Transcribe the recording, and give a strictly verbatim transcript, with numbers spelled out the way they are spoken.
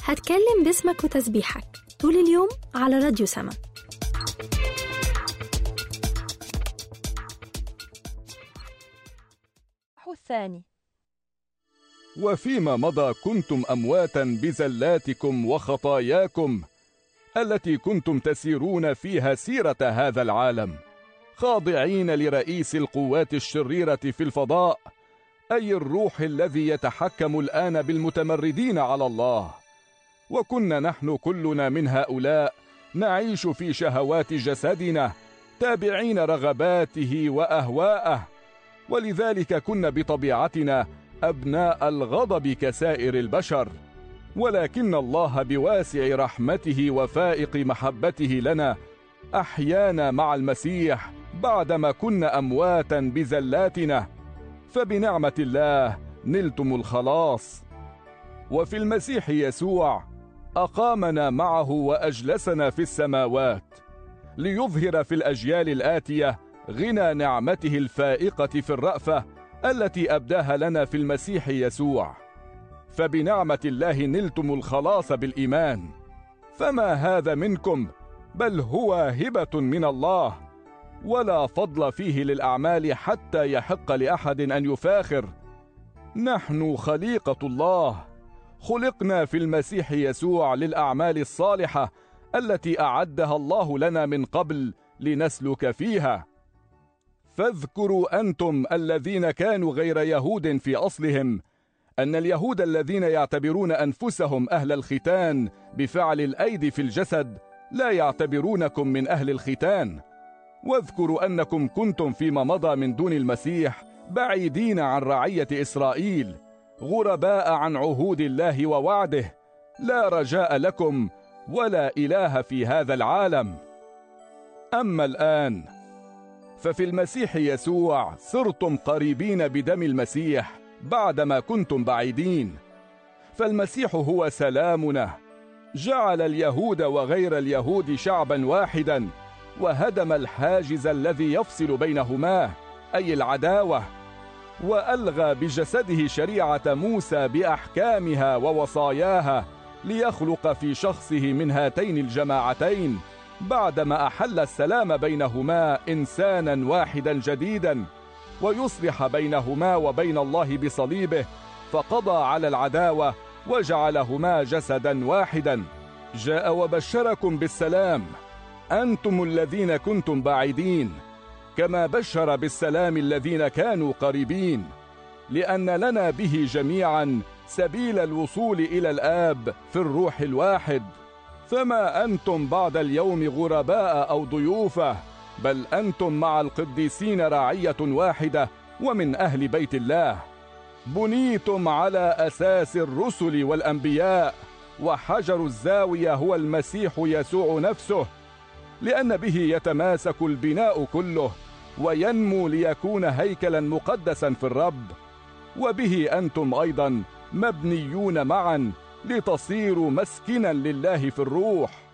هتكلم باسمك وتسبيحك طول اليوم على راديو سما. الثاني. وفيما مضى كنتم أمواتا بزلاتكم وخطاياكم التي كنتم تسيرون فيها سيرة هذا العالم، خاضعين لرئيس القوات الشريرة في الفضاء، أي الروح الذي يتحكم الآن بالمتمردين على الله. وكنا نحن كلنا من هؤلاء نعيش في شهوات جسدنا، تابعين رغباته وأهواءه، ولذلك كنا بطبيعتنا أبناء الغضب كسائر البشر. ولكن الله بواسع رحمته وفائق محبته لنا أحيانا مع المسيح بعدما كنا أمواتا بزلاتنا، فبنعمة الله نلتم الخلاص. وفي المسيح يسوع أقامنا معه وأجلسنا في السماوات، ليظهر في الأجيال الآتية غنى نعمته الفائقة في الرأفة التي أبداها لنا في المسيح يسوع. فبنعمة الله نلتم الخلاص بالإيمان. فما هذا منكم، بل هو هبة من الله، ولا فضل فيه للأعمال حتى يحق لأحد أن يفاخر. نحن خليقة الله، خلقنا في المسيح يسوع للأعمال الصالحة التي أعدها الله لنا من قبل لنسلك فيها. فاذكروا أنتم الذين كانوا غير يهود في أصلهم أن اليهود الذين يعتبرون أنفسهم أهل الختان بفعل الأيدي في الجسد لا يعتبرونكم من أهل الختان. واذكروا أنكم كنتم فيما مضى من دون المسيح بعيدين عن رعية إسرائيل، غرباء عن عهود الله ووعده، لا رجاء لكم ولا إله في هذا العالم. أما الآن ففي المسيح يسوع صرتم قريبين بدم المسيح بعدما كنتم بعيدين. فالمسيح هو سلامنا، جعل اليهود وغير اليهود شعبا واحدا، وهدم الحاجز الذي يفصل بينهما أي العداوة، وألغى بجسده شريعة موسى بأحكامها ووصاياها، ليخلق في شخصه من هاتين الجماعتين بعدما أحل السلام بينهما إنسانا واحدا جديدا، ويصلح بينهما وبين الله بصليبه، فقضى على العداوة وجعلهما جسدا واحدا. جاء وبشركم بالسلام أنتم الذين كنتم بعيدين، كما بشر بالسلام الذين كانوا قريبين، لأن لنا به جميعا سبيل الوصول إلى الآب في الروح الواحد. فما أنتم بعد اليوم غرباء أو ضيوفة، بل أنتم مع القديسين رعية واحدة ومن أهل بيت الله، بنيتم على أساس الرسل والأنبياء، وحجر الزاوية هو المسيح يسوع نفسه، لأن به يتماسك البناء كله وينمو ليكون هيكلا مقدسا في الرب. وبه أنتم أيضا مبنيون معا لتصيروا مسكنا لله في الروح.